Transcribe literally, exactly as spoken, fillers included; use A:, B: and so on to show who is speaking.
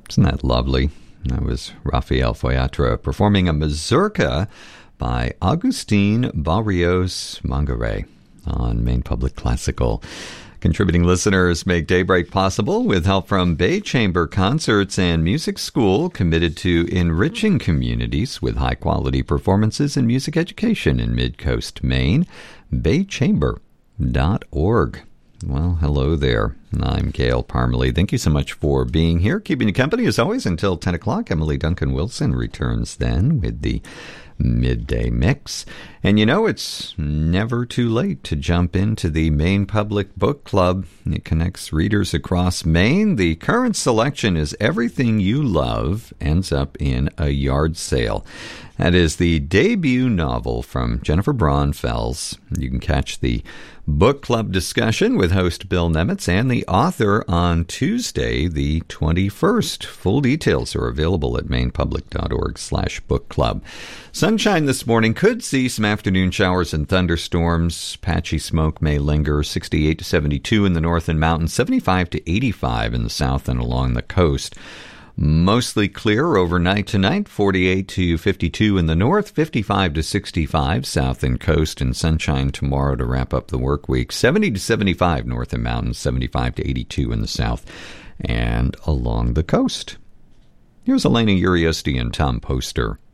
A: Isn't that lovely? That was Rafael Foyatra performing a mazurka by Agustin Barrios Mangare on Maine Public Classical. Contributing listeners make Daybreak possible with help from Bay Chamber Concerts and Music School, committed to enriching communities with high-quality performances and music education in Mid-Coast, Maine. bay chamber dot org. Well, hello there. I'm Gail Parmalee. Thank you so much for being here, keeping you company as always until ten o'clock. Emily Duncan Wilson returns then with the Midday Mix. And you know, it's never too late to jump into the Maine Public Book Club. It connects readers across Maine. The current selection is Everything You Love Ends Up in a Yard Sale. That is the debut novel from Jennifer Braun-Fells. You can catch the book club discussion with host Bill Nemitz and the author on Tuesday, the twenty-first. Full details are available at mainepublic.org slash book club. Sunshine this morning. Could see some afternoon showers and thunderstorms. Patchy smoke may linger. sixty-eight to seventy-two in the north and mountains, seventy-five to eighty-five in the south and along the coast. Mostly clear overnight tonight, forty-eight to fifty-two in the north, fifty-five to sixty-five south and coast, and sunshine tomorrow to wrap up the work week, seventy to seventy-five north and mountains, seventy-five to eighty-two in the south and along the coast. Here's Elena Uriosti and Tom Poster.